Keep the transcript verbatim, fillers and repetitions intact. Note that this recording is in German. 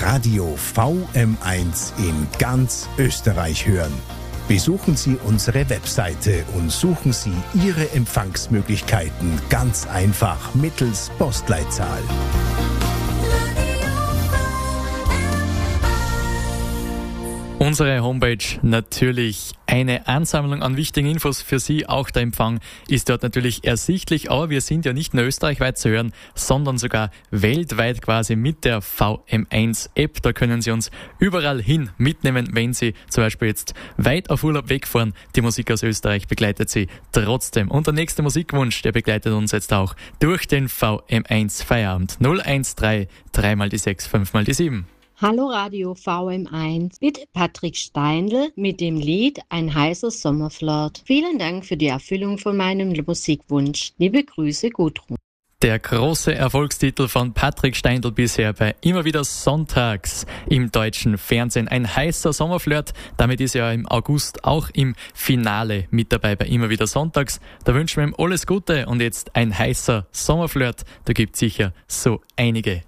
Radio V M eins in ganz Österreich hören. Besuchen Sie unsere Webseite und suchen Sie Ihre Empfangsmöglichkeiten ganz einfach mittels Postleitzahl. Unsere Homepage natürlich eine Ansammlung an wichtigen Infos für Sie. Auch der Empfang ist dort natürlich ersichtlich. Aber wir sind ja nicht nur österreichweit zu hören, sondern sogar weltweit quasi mit der V M eins App. Da können Sie uns überall hin mitnehmen, wenn Sie zum Beispiel jetzt weit auf Urlaub wegfahren. Die Musik aus Österreich begleitet Sie trotzdem. Und der nächste Musikwunsch, der begleitet uns jetzt auch durch den V M eins Feierabend. null eins drei, drei mal die sechs, fünf mal die sieben. Hallo Radio V M eins mit Patrick Steindl mit dem Lied Ein heißer Sommerflirt. Vielen Dank für die Erfüllung von meinem Musikwunsch. Liebe Grüße, Gudrun. Der große Erfolgstitel von Patrick Steindl bisher bei Immer wieder sonntags im deutschen Fernsehen. Ein heißer Sommerflirt. Damit ist er im August auch im Finale mit dabei bei Immer wieder sonntags. Da wünschen wir ihm alles Gute und jetzt ein heißer Sommerflirt. Da gibt es sicher so einige